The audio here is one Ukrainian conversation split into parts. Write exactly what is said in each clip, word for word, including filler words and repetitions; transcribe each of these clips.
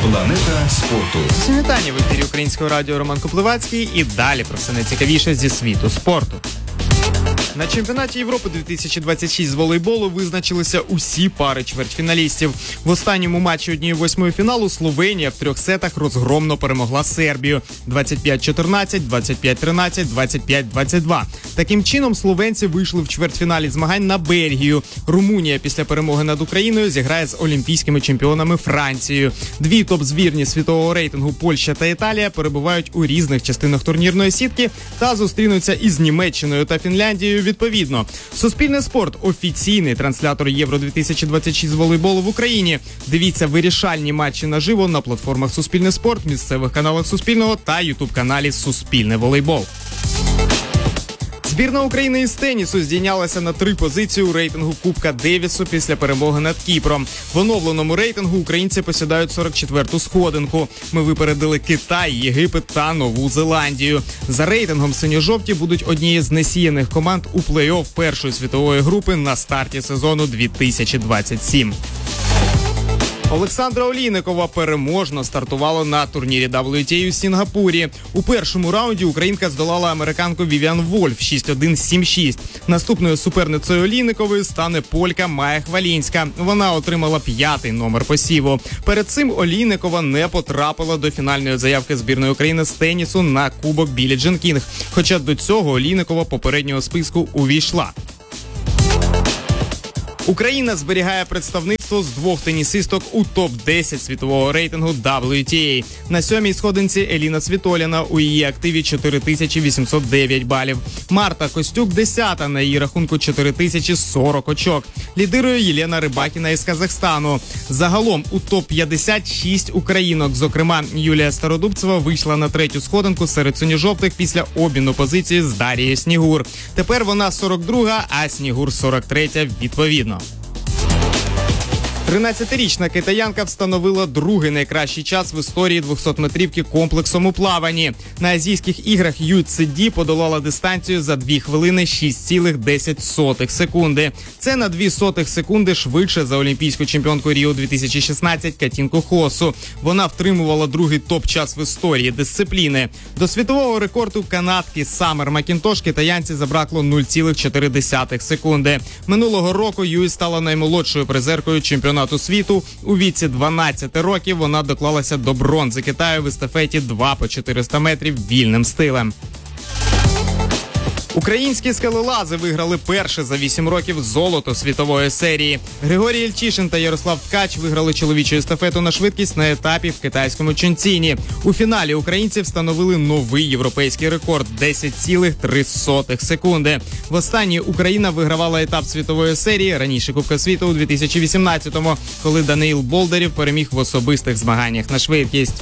Планета спорту. Всім вітання, в ефірі Українського радіо Роман Коплевацький і далі про все найцікавіше зі світу спорту. На чемпіонаті Європи дві тисячі двадцять шість з волейболу визначилися усі пари чвертьфіналістів. В останньому матчі однієї восьмої фіналу Словенія в трьох сетах розгромно перемогла Сербію двадцять п'ять чотирнадцять, двадцять п'ять тринадцять, двадцять п'ять двадцять два. Таким чином, словенці вийшли в чвертьфіналі змагань на Бельгію. Румунія після перемоги над Україною зіграє з олімпійськими чемпіонами Францією. Дві топ-збірні світового рейтингу Польща та Італія перебувають у різних частинах турнірної сітки та зустрінуться із Німеччиною та Фінляндією відповідно. Суспільне спорт – офіційний транслятор Євро дві тисячі двадцять шість з волейболу в Україні. Дивіться вирішальні матчі наживо на платформах Суспільне спорт, місцевих каналах Суспільного та ютуб-каналі Суспільне волейбол. Збірна України із тенісу здійнялася на три позиції у рейтингу Кубка Девісу після перемоги над Кіпром. В оновленому рейтингу українці посідають сорок четверту сходинку. Ми випередили Китай, Єгипет та Нову Зеландію. За рейтингом синьо-жовті будуть однією з несіяних команд у плей-офф першої світової групи на старті сезону дві тисячі двадцять сім. Олександра Олійникова переможно стартувала на турнірі дабл ю ті ей у Сінгапурі. У першому раунді українка здолала американку Вівіан Вольф шість один сім шість. Наступною суперницею Олійникової стане полька Майя Хвалінська. Вона отримала п'ятий номер посіву. Перед цим Олійникова не потрапила до фінальної заявки збірної України з тенісу на Кубок Біллі Джін Кінг. Хоча до цього Олійникова попереднього списку увійшла. Україна зберігає представництво з двох тенісисток у топ десять світового рейтингу дабл ю ті ей. На сьомій сходинці Еліна Світоліна, у її активі чотири тисячі вісімсот дев'ять балів. Марта Костюк десята, на її рахунку чотири тисячі сорок очок. Лідирує Єлена Рибакіна із Казахстану. Загалом у топ п'ятдесят шість українок, зокрема Юлія Стародубцева вийшла на третю сходинку серед синьо-жовтих після обміну позиції з Дарією Снігур. Тепер вона сорок друга, а Снігур сорок третя відповідно. тринадцятирічна китаянка встановила другий найкращий час в історії двохсотметрівки комплексом у плаванні. На Азійських іграх Ю Ци Ді подолала дистанцію за дві хвилини шість цілих десять сотих секунди. Це на дві сотих секунди швидше за олімпійську чемпіонку Ріо дві тисячі шістнадцять Катінку Хосу. Вона втримувала другий топ-час в історії дисципліни. До світового рекорду канадки Саммер Макінтош китаянці забракло нуль цілих чотири десятих секунди. Минулого року Юй стала наймолодшою призеркою чемпіонату світу. У віці дванадцяти років вона доклалася до бронзи Китаю в естафеті два по чотириста метрів вільним стилем. Українські скелелази виграли перше за вісім років золото світової серії. Григорій Ільчишин та Ярослав Ткач виграли чоловічу естафету на швидкість на етапі в китайському Чунціні. У фіналі українці встановили новий європейський рекорд – десять цілих три сотих секунди. Востаннє Україна вигравала етап світової серії, раніше Кубка світу у дві тисячі вісімнадцятому, коли Даниїл Болдерів переміг в особистих змаганнях на швидкість.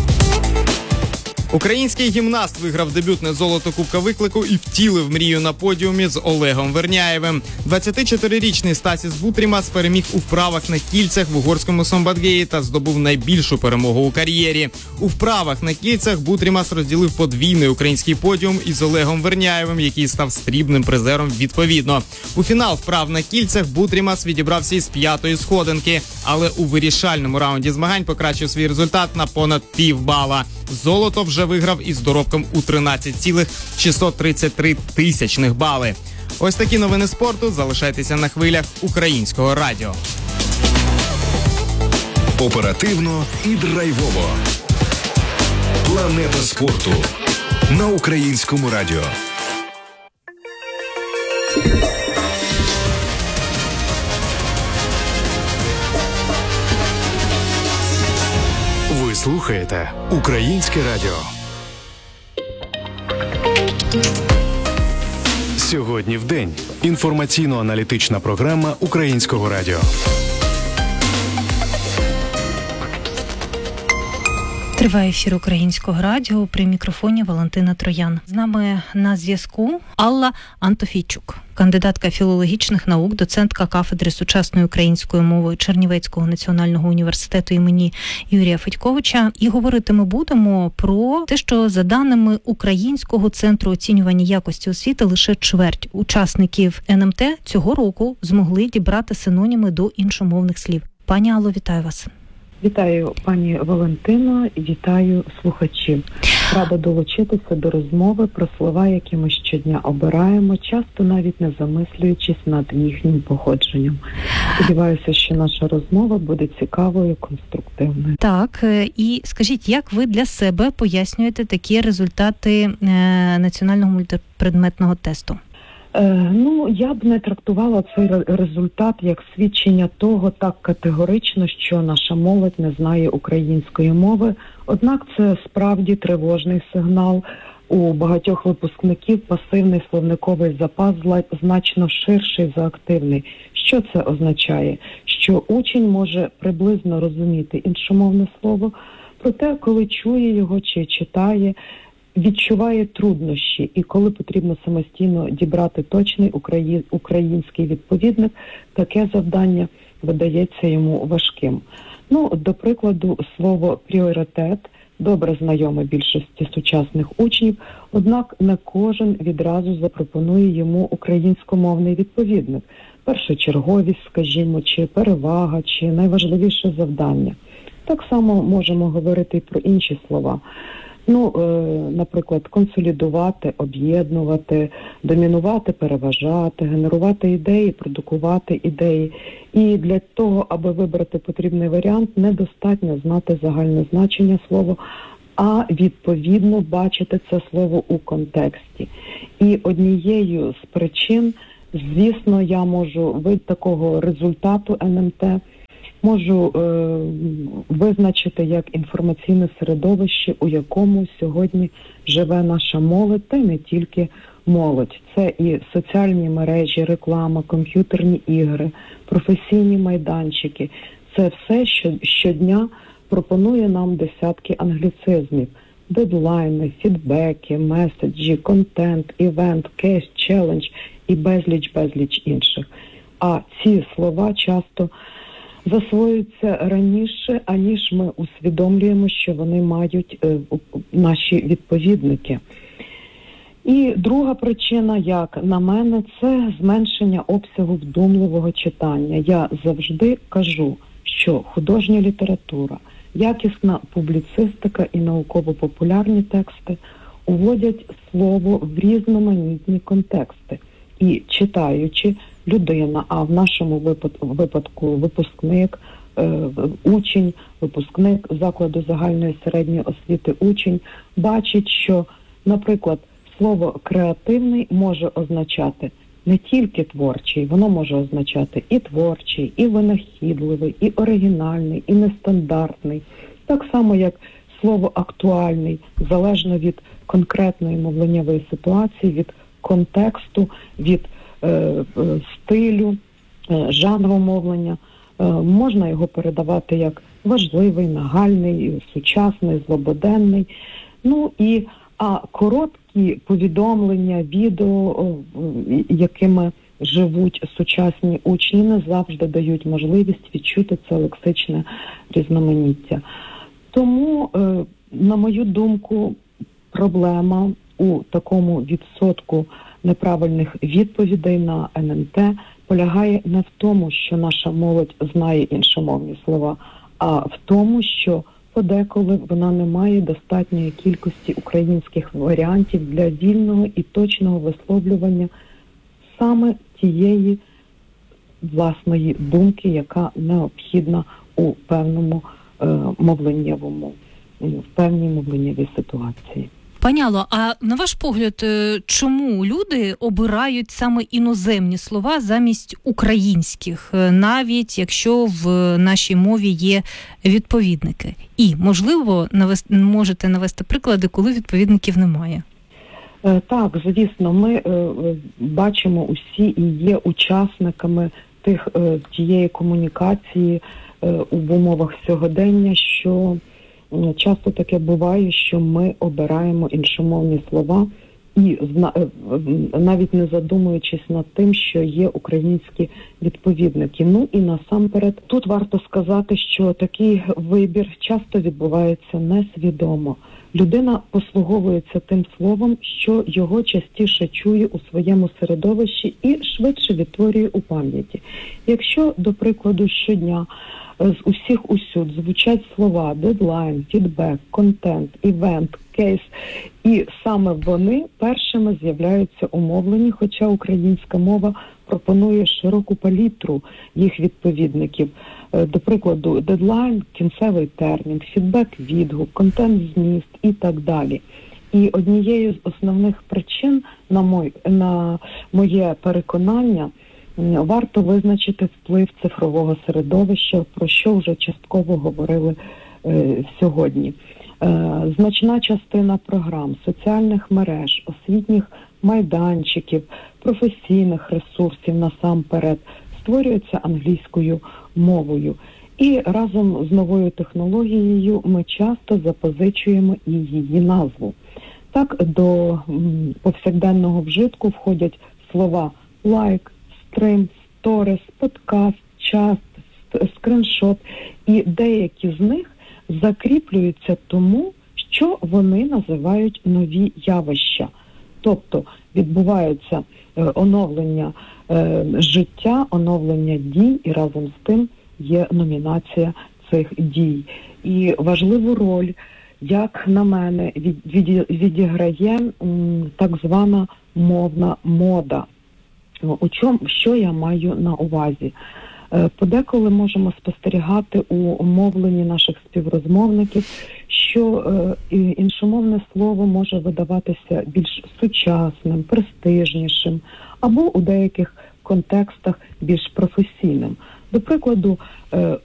Український гімнаст виграв дебютне золото Кубка виклику і втілив мрію на подіумі з Олегом Верняєвим. двадцятичотирирічний Стасіс Бутрімас переміг у вправах на кільцях в угорському Сомбатгеї та здобув найбільшу перемогу у кар'єрі. У вправах на кільцях Бутрімас розділив подвійний український подіум із Олегом Верняєвим, який став срібним призером відповідно. У фінал вправ на кільцях Бутрімас відібрався із п'ятої сходинки, але у вирішальному раунді змагань покращив свій результат на понад півбала. Золото вже виграв із доробком у тринадцять цілих шістсот тридцять три тисячних бали. Ось такі новини спорту. Залишайтеся на хвилях Українського радіо. Оперативно і драйвово. Планета спорту на Українському радіо. Ви слухаєте Українське радіо. Сьогодні в день. Інформаційно-аналітична програма Українського радіо. Триває ефір Українського радіо, при мікрофоні Валентина Троян. З нами на зв'язку Алла Антофійчук, кандидатка філологічних наук, доцентка кафедри сучасної української мови Чернівецького національного університету імені Юрія Федьковича. І говорити ми будемо про те, що за даними Українського центру оцінювання якості освіти лише чверть учасників ен ем те цього року змогли дібрати синоніми до іншомовних слів. Пані Алло, вітаю вас. Вітаю, пані Валентино, і вітаю слухачів. Рада долучитися до розмови про слова, які ми щодня обираємо, часто навіть не замислюючись над їхнім походженням. Сподіваюся, що наша розмова буде цікавою, конструктивною. Так, е, і скажіть, як ви для себе пояснюєте такі результати е, національного мультипредметного тесту? Е, ну, я б не трактувала цей ре- результат як свідчення того так категорично, що наша молодь не знає української мови. Однак це справді тривожний сигнал. У багатьох випускників пасивний словниковий запас зла- значно ширший за активний. Що це означає? Що учень може приблизно розуміти іншомовне слово, проте коли чує його чи читає, відчуває труднощі, і коли потрібно самостійно дібрати точний украї- український відповідник, таке завдання видається йому важким. Ну, до прикладу, слово «пріоритет» добре знайоме більшості сучасних учнів, однак не кожен відразу запропонує йому українськомовний відповідник. Першочерговість, скажімо, чи перевага, чи найважливіше завдання. Так само можемо говорити і про інші слова. Ну, е, наприклад, консолідувати, об'єднувати, домінувати, переважати, генерувати ідеї, продукувати ідеї. І для того, аби вибрати потрібний варіант, недостатньо знати загальне значення слова, а відповідно бачити це слово у контексті. І однією з причин, звісно, я можу від такого результату ен ем те можу е, визначити як інформаційне середовище, у якому сьогодні живе наша молодь, та й не тільки молодь. Це і соціальні мережі, реклама, комп'ютерні ігри, професійні майданчики. Це все, що щодня пропонує нам десятки англіцизмів. Дедлайни, фідбеки, меседжі, контент, івент, кейс, челендж і безліч-безліч інших. А ці слова часто засвоюються раніше, аніж ми усвідомлюємо, що вони мають е, наші відповідники. І друга причина, як на мене, це зменшення обсягу вдумливого читання. Я завжди кажу, що художня література, якісна публіцистика і науково-популярні тексти уводять слово в різноманітні контексти. І читаючи, людина, а в нашому випадку випускник, е, учень, випускник закладу загальної середньої освіти, учень, бачить, що, наприклад, слово «креативний» може означати не тільки творчий, воно може означати і творчий, і винахідливий, і оригінальний, і нестандартний. Так само, як слово «актуальний», залежно від конкретної мовленнєвої ситуації, від контексту, від е, е, стилю, е, жанру мовлення, е, можна його передавати як важливий, нагальний, сучасний, злободенний. Ну і а короткі повідомлення, відео, якими живуть сучасні учні, не завжди дають можливість відчути це лексичне різноманіття. Тому, е, на мою думку, проблема у такому відсотку неправильних відповідей на ен ем те полягає не в тому, що наша молодь знає іншомовні слова, а в тому, що подеколи вона не має достатньої кількості українських варіантів для вільного і точного висловлювання саме тієї власної думки, яка необхідна у певному е, мовленнєвому, в певній мовленнєвій ситуації. Пані Алло, а на ваш погляд, чому люди обирають саме іноземні слова замість українських, навіть якщо в нашій мові є відповідники? І, можливо, навести, можете навести приклади, коли відповідників немає? Так, звісно, ми бачимо усі і є учасниками тих, тієї комунікації у умовах сьогодення, що часто таке буває, що ми обираємо іншомовні слова і навіть не задумуючись над тим, що є українські відповідники. Ну і насамперед тут варто сказати, що такий вибір часто відбувається несвідомо. Людина послуговується тим словом, що його частіше чує у своєму середовищі і швидше відтворює у пам'яті. Якщо, до прикладу, щодня з усіх усюд звучать слова дедлайн, фідбек, контент, івент, кейс. І саме вони першими з'являються у мовленні, хоча українська мова пропонує широку палітру їх відповідників. До прикладу, дедлайн – кінцевий термін, фідбек – відгук, контент – зміст і так далі. І однією з основних причин, на, мой, на моє переконання, варто визначити вплив цифрового середовища, про що вже частково говорили е, сьогодні. Е, значна частина програм, соціальних мереж, освітніх майданчиків, професійних ресурсів насамперед створюється англійською мовою. І разом з новою технологією ми часто запозичуємо і її назву. Так, до м, повсякденного вжитку входять слова лайк, стрим, сторіс, подкаст, чат, скриншот. І деякі з них закріплюються тому, що вони називають нові явища. Тобто відбувається е, оновлення е, життя, оновлення дій, і разом з тим є номінація цих дій. І важливу роль, як на мене, від, від, відіграє м, так звана мовна мода. У чому, що я маю на увазі? Е, подеколи можемо спостерігати у мовленні наших співрозмовників, що е, іншомовне слово може видаватися більш сучасним, престижнішим, або у деяких контекстах більш професійним. До прикладу, е,